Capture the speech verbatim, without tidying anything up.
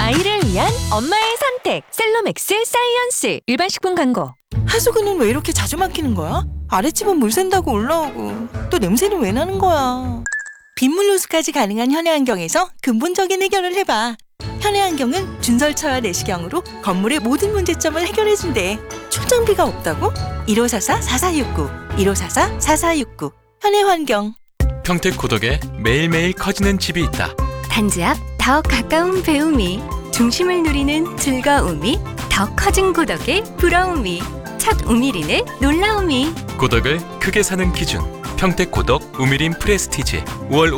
아이를 위한 엄마의 선택 셀로맥스 사이언스. 일반 식품 광고. 하수구는 왜 이렇게 자주 막히는 거야? 아랫집은 물 샌다고 올라오고 또 냄새는 왜 나는 거야? 빗물 호수까지 가능한 현해안경에서 근본적인 해결을 해봐. 현해안경은 준설차와 내시경으로 건물의 모든 문제점을 해결해준대. 출장비가 없다고? 일오사사 사사육구 일오사사 사사육구 현해환경. 평택 고덕에 매일매일 커지는 집이 있다. 단지 앞 더 가까운 배움이, 중심을 누리는 즐거움이, 더 커진 고덕의 부러움이, 첫 우미린의 놀라움이. 고덕을 크게 사는 기준 평택 고덕 우미린 프레스티지. 오월